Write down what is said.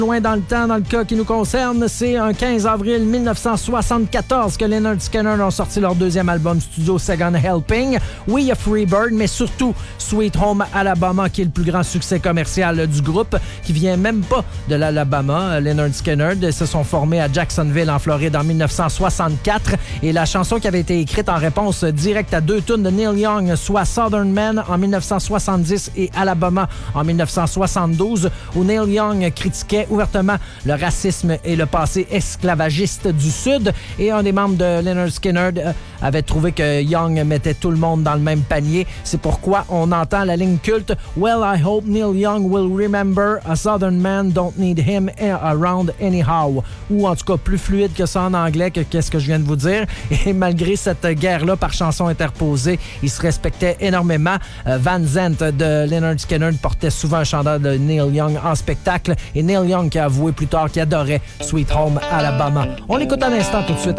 Loin dans le temps, dans le cas qui nous concerne, c'est un 15 avril 1974 que Lynyrd Skynyrd ont sorti leur deuxième album studio Second Helping. Oui, il y a Freebird, mais surtout Sweet Home Alabama, qui est le plus grand succès commercial du groupe, qui vient même pas de l'Alabama. Lynyrd Skynyrd se sont formés à Jacksonville, en Floride, en 1964. Et la chanson qui avait été écrite en réponse directe à deux tunes de Neil Young, soit Southern Man en 1970 et Alabama en 1972, où Neil Young critiquait ouvertement le racisme et le passé esclavagiste du Sud. Et un des membres de Lynyrd Skynyrd avait trouvé que Young mettait tout le monde dans le même panier. C'est pourquoi on entend la ligne culte « Well, I hope Neil Young will remember a Southern man don't need him around anyhow ». Ou en tout cas plus fluide que ça en anglais que qu'est-ce que je viens de vous dire. Et malgré cette guerre-là par chanson interposée, ils se respectaient énormément. Van Zandt de Lynyrd Skynyrd portait souvent un chandail de Neil Young en spectacle. Et Neil Young qui a avoué plus tard qu'il adorait Sweet Home Alabama. On l'écoute un instant tout de suite.